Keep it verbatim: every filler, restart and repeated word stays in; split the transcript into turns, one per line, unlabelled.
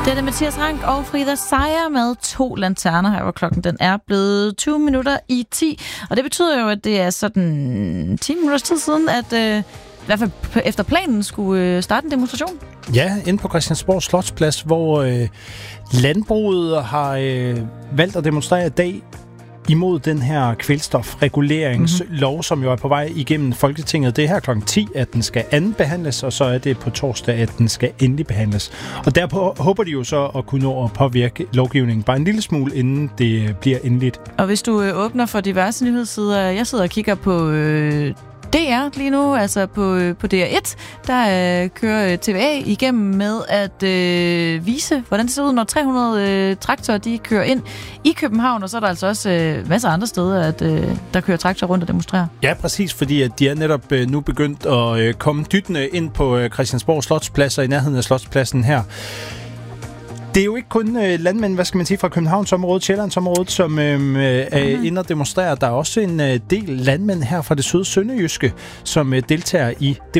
Det er det Mathias Rank og Frida Seier med to lanterner her, hvor klokken den er blevet tyve minutter i ti. Og det betyder jo, at det er sådan ti minutters tid siden, at øh, i hvert fald efter planen skulle øh, starte en demonstration.
Ja, inde på Christiansborg Slotsplads, hvor øh, landbruget har øh, valgt at demonstrere i dag imod den her kvælstofreguleringslov, mm-hmm. som jo er på vej igennem Folketinget. Det er her klokken ti, at den skal anden behandles, og så er det på torsdag, at den skal endelig behandles. Og derpå håber de jo så at kunne nå at påvirke lovgivningen bare en lille smule, inden det bliver endeligt.
Og hvis du øh, åbner for diverse nyhedssider, jeg sidder og kigger på Øh D R lige nu, altså på, på D R et, der øh, kører T V A igennem med at øh, vise, hvordan det ser ud, når tre hundrede øh, traktorer de kører ind i København, og så er der altså også øh, masser af andre steder, at øh, der kører traktorer rundt og demonstrerer.
Ja, præcis, fordi at de er netop øh, nu begyndt at øh, komme dyttende ind på øh, Christiansborg Slotsplads og i nærheden af Slotspladsen her. Det er jo ikke kun øh, landmænd, hvad skal man sige, fra Københavnsområdet, Sjællandsområdet, som øh, er inde og demonstrerer. Der er også en øh, del landmænd her fra det søde sønderjyske, som øh, deltager i